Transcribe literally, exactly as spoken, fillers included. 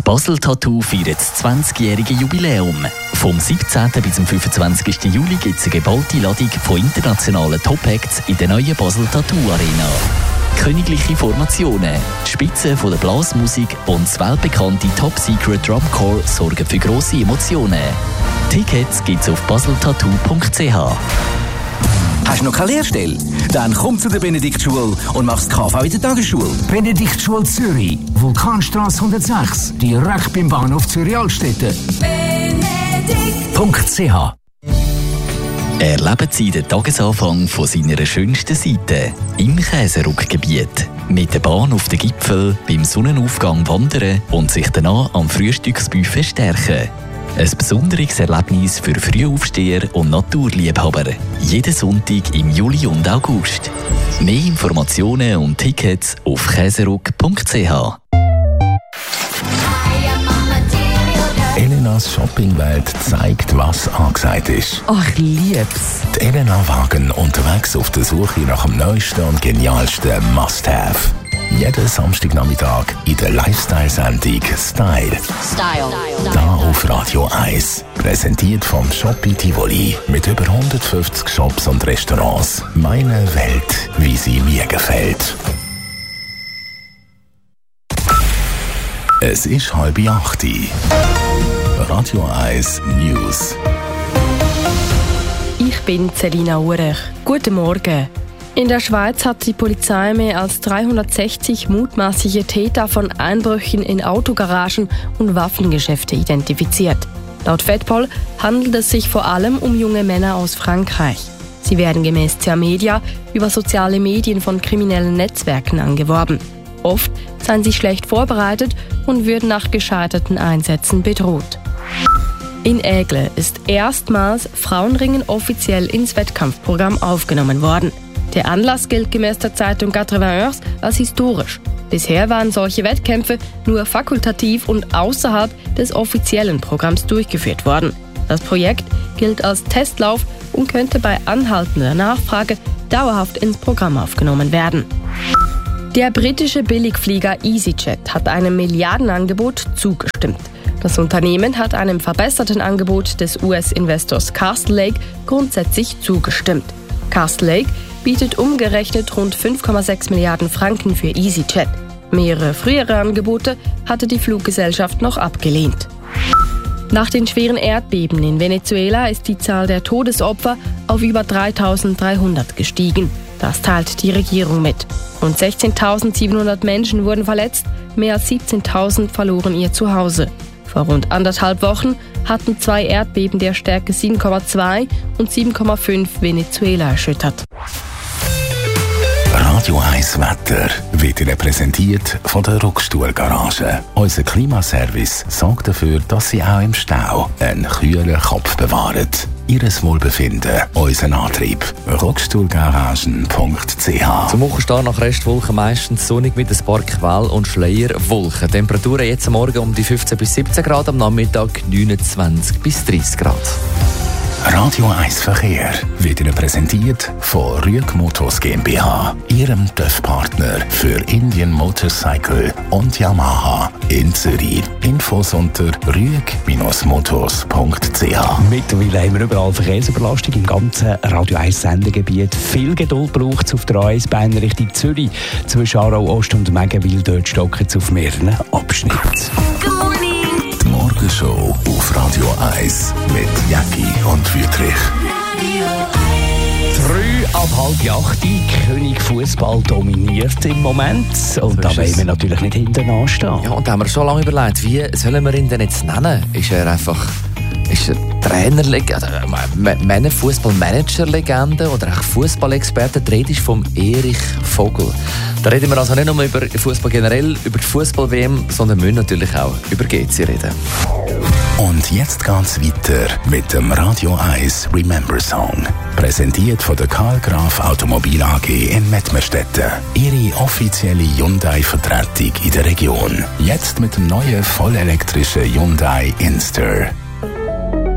Basel Tattoo feiert das zwanzigjährige Jubiläum. Vom siebzehnten bis zum fünfundzwanzigsten Juli gibt es eine geballte Ladung von internationalen Top-Acts in der neuen Basel Tattoo Arena. Königliche Formationen, die Spitze von der Blasmusik und das weltbekannte Top Secret Drum Corps sorgen für grosse Emotionen. Tickets gibt's auf baseltattoo punkt c h. Hast du noch keine Lehrstelle? Dann komm zu der Benediktschule und mach das K V in der Tagesschule. Benediktschule Zürich, Vulkanstrasse hundertsechs, direkt beim Bahnhof Zürich-Altstetten. Benedikt punkt c h. Erleben Sie den Tagesanfang von seiner schönsten Seite im Käseruckgebiet. Mit der Bahn auf den Gipfel, beim Sonnenaufgang wandern und sich danach am Frühstücksbuffet stärken. Ein besonderes Erlebnis für Frühaufsteher und Naturliebhaber. Jeden Sonntag im Juli und August. Mehr Informationen und Tickets auf käseruck punkt c h. Elenas Shoppingwelt zeigt, was angesagt ist. Ach, ich lieb's. Die Elena Wagen unterwegs auf der Suche nach dem neuesten und genialsten Must-Have. Jeden Samstagnachmittag in der Lifestyle-Sendung Style. Style. Da auf Radio eins. Präsentiert vom Shoppi Tivoli. Mit über hundertfünfzig Shops und Restaurants. Meine Welt, wie sie mir gefällt. Es ist halb acht. Radio eins News. Ich bin Selina Urech. Guten Morgen. In der Schweiz hat die Polizei mehr als dreihundertsechzig mutmaßliche Täter von Einbrüchen in Autogaragen und Waffengeschäfte identifiziert. Laut Fedpol handelt es sich vor allem um junge Männer aus Frankreich. Sie werden gemäß C A Media über soziale Medien von kriminellen Netzwerken angeworben. Oft seien sie schlecht vorbereitet und würden nach gescheiterten Einsätzen bedroht. In Aigle ist erstmals Frauenringen offiziell ins Wettkampfprogramm aufgenommen worden. Der Anlass gilt gemäß der Zeitung quatre-vingts Heures als historisch. Bisher waren solche Wettkämpfe nur fakultativ und außerhalb des offiziellen Programms durchgeführt worden. Das Projekt gilt als Testlauf und könnte bei anhaltender Nachfrage dauerhaft ins Programm aufgenommen werden. Der britische Billigflieger EasyJet hat einem Milliardenangebot zugestimmt. Das Unternehmen hat einem verbesserten Angebot des U S-Investors Castle Lake grundsätzlich zugestimmt. Castle Lake bietet umgerechnet rund fünf Komma sechs Milliarden Franken für EasyJet. Mehrere frühere Angebote hatte die Fluggesellschaft noch abgelehnt. Nach den schweren Erdbeben in Venezuela ist die Zahl der Todesopfer auf über dreitausenddreihundert gestiegen. Das teilt die Regierung mit. Rund sechzehntausendsiebenhundert Menschen wurden verletzt, mehr als siebzehntausend verloren ihr Zuhause. Vor rund anderthalb Wochen hatten zwei Erdbeben der Stärke sieben Komma zwei und sieben Komma fünf Venezuela erschüttert. Radio eins Wetter wird Ihnen präsentiert von der Ruckstuhlgarage. Unser Klimaservice sorgt dafür, dass Sie auch im Stau einen kühlen Kopf bewahren. Ihres Wohlbefinden, unseren Antrieb. Ruckstuhlgaragen punkt c h. Zum Wochenstart nach Restwolken meistens sonnig mit ein paar Quell- und Schleierwolken. Temperaturen jetzt am Morgen um die fünfzehn bis siebzehn Grad, am Nachmittag neunundzwanzig bis dreißig Grad. Radio eins Verkehr wird Ihnen präsentiert von Rüeg Motors GmbH, Ihrem T Ö F-Partner für Indian Motorcycle und Yamaha in Zürich. Infos unter rüeg motors punkt c h. Mittlerweile haben wir überall Verkehrsüberlastung im ganzen Radio eins Sendegebiet. Viel Geduld braucht es auf der A eins Bahn Richtung Zürich. Zwischen Aarau Ost und Megenwil dort stockt es auf mehreren Abschnitten. Die Morgenshow auf Radio eins mit Jacki und Wüthrich. Drei ab halb acht. König Fußball dominiert im Moment. Und da wollen wir natürlich nicht hinten anstehen. Ja, und da haben wir schon lange überlegt, wie sollen wir ihn denn jetzt nennen? Ist er einfach ist er Trainerlegende, Männerfußball-Manager-Legende oder auch Fußballexperte? Die Rede ist vom Erich Vogel. Da reden wir also nicht nur über Fußball generell, über die Fußball-W M, sondern müssen natürlich auch über G C reden. Und jetzt geht's weiter mit dem Radio eins Remember Song. Präsentiert von der Karl Graf Automobil A G in Mettmerstetten. Ihre offizielle Hyundai-Vertretung in der Region. Jetzt mit dem neuen vollelektrischen Hyundai Inster.